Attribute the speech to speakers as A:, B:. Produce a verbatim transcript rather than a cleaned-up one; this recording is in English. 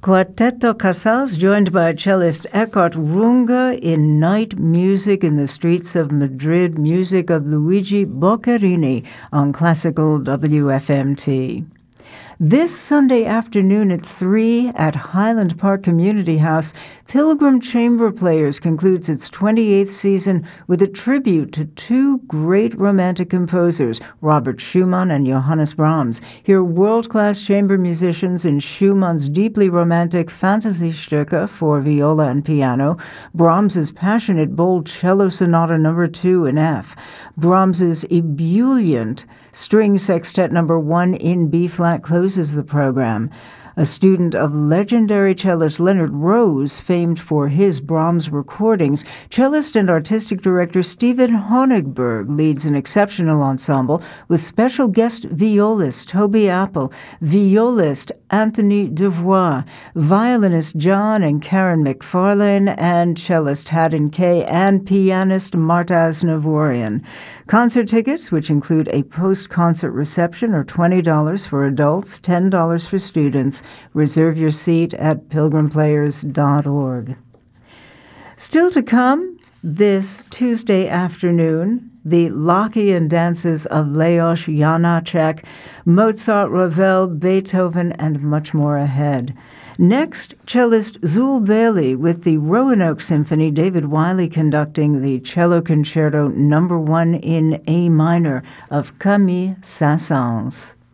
A: Quarteto Casals, joined by cellist Eckhard Runge in Night Music in the Streets of Madrid, music of Luigi Boccherini on Classical W F M T. This Sunday afternoon at three at Highland Park Community House, Pilgrim Chamber Players concludes its twenty-eighth season with a tribute to two great romantic composers, Robert Schumann and Johannes Brahms. Hear world-class chamber musicians in Schumann's deeply romantic Fantasiestücke for viola and piano, Brahms's passionate, bold cello sonata number two in F, Brahms's ebullient string sextet number one in B-flat closes the program. A student of legendary cellist Leonard Rose, famed for his Brahms recordings, cellist and artistic director Stephen Honigberg leads an exceptional ensemble with special guest violist Toby Apple, violist Anthony Devois, violinist John and Karen McFarlane, and cellist Haddon Kay, and pianist Marta Aznavourian. Concert tickets, which include a post-concert reception, are twenty dollars for adults, ten dollars for students. Reserve your seat at pilgrim players dot org. Still to come this Tuesday afternoon, the Lockean dances of Leos Janáček, Mozart, Ravel, Beethoven, and much more ahead. Next, cellist Zul Bailey with the Roanoke Symphony, David Wiley conducting the Cello Concerto number one in A minor of Camille Saint-Saëns.